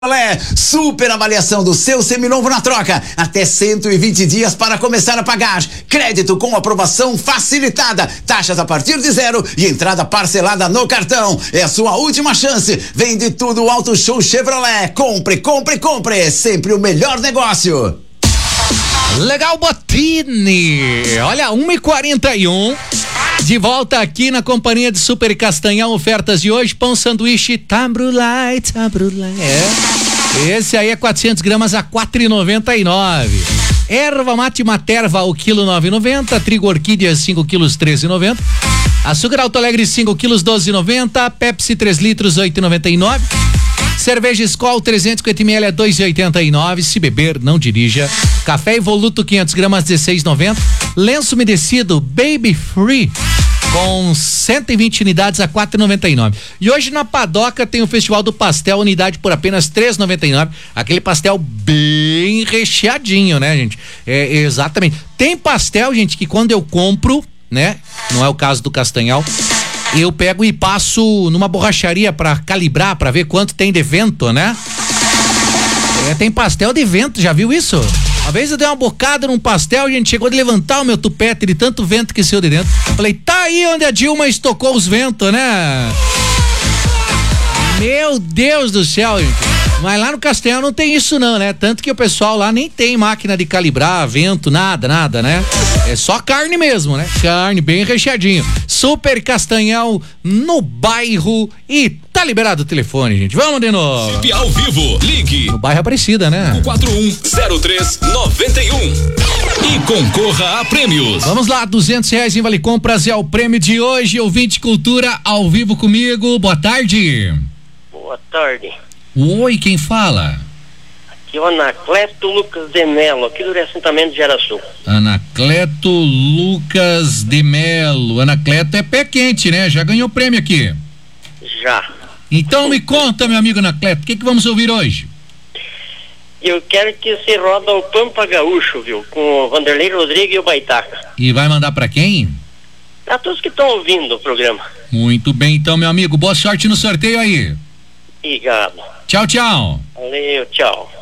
Super avaliação do seu seminovo na troca, até 120 dias para começar a pagar, crédito com aprovação facilitada, taxas a partir de 0 e entrada parcelada no cartão, é a sua última chance. Vende tudo Auto Show Chevrolet, compre, sempre o melhor negócio. Legal, Botini, olha, 1h41, de volta aqui na companhia de Super Castanhal, ofertas de hoje, pão sanduíche Tabrulai, esse aí é 400 gramas a 4,99. Erva mate Materva o quilo 9,90, trigo orquídea 5 quilos 13,90, açúcar Alto Alegre 5 quilos 12,90, Pepsi 3 litros 8,99, cerveja Skol 350 ml é 2,89, se beber não dirija. Café Evoluto 500 gramas 16,90, lenço umedecido Baby Free com 120 unidades a 4,99. E hoje na Padoca tem o Festival do Pastel, unidade por apenas 3,99. Aquele pastel bem recheadinho, né, gente? É, exatamente. Tem pastel, gente, que quando eu compro, né? Não é o caso do Castanhal. Eu pego e passo numa borracharia pra calibrar, pra ver quanto tem de vento, né? Tem pastel de vento, já viu isso? Uma vez eu dei uma bocada num pastel, a gente chegou de levantar o meu tupete de tanto vento que saiu de dentro. Falei, tá aí onde a Dilma estocou os ventos, né? Meu Deus do céu, gente. Mas lá no Castanhal não tem isso não, né? Tanto que o pessoal lá nem tem máquina de calibrar vento, nada, né? É só carne mesmo, né? Carne bem recheadinho. Super Castanhal no bairro e tá liberado o telefone, gente. Vamos de novo. Chip ao vivo, ligue. No bairro Aparecida, né? 410391 e concorra a prêmios. Vamos lá, R$200 em Vale Compras é o prêmio de hoje. Ouvinte Cultura ao vivo comigo. Boa tarde. Boa tarde. Oi, quem fala? Aqui é o Anacleto Lucas de Melo, aqui do assentamento de Jaraçu. Anacleto Lucas de Melo. Anacleto é pé quente, né? Já ganhou prêmio aqui. Já. Então me conta, meu amigo Anacleto, o que vamos ouvir hoje? Eu quero que você roda o Pampa Gaúcho, viu? Com o Vanderlei Rodrigues e o Baitaca. E vai mandar pra quem? Pra todos que estão ouvindo o programa. Muito bem, então, meu amigo, boa sorte no sorteio aí. Obrigado. Tchau, tchau. Valeu, tchau.